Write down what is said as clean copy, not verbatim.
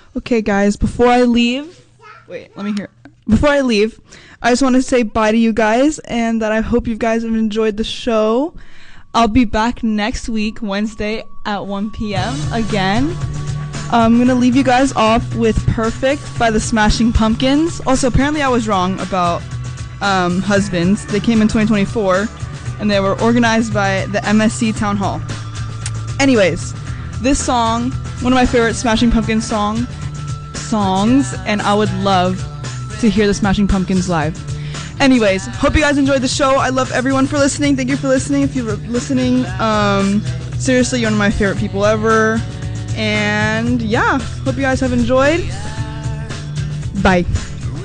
Okay, guys, before I leave, Before I leave, I just want to say bye to you guys, and that I hope you guys have enjoyed the show. I'll be back next week, Wednesday at 1 p.m. again. I'm going to leave you guys off with Perfect by the Smashing Pumpkins. Also, apparently I was wrong about husbands. They came in 2024, and they were organized by the MSC Town Hall. Anyways, this song, one of my favorite Smashing Pumpkins songs, and I would love to hear the Smashing Pumpkins live. Anyways, hope you guys enjoyed the show. I love everyone for listening. Thank you for listening. If you were listening, seriously, you're one of my favorite people ever. And yeah, hope you guys have enjoyed. Bye.